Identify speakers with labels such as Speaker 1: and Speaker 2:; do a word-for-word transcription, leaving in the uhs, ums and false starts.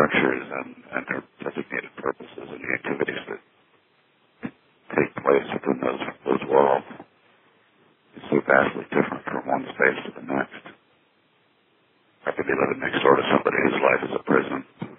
Speaker 1: structures and, and their designated purposes and the activities that take place within those those walls is so vastly different from one space to the next. I could be living next door to somebody whose life is a prison.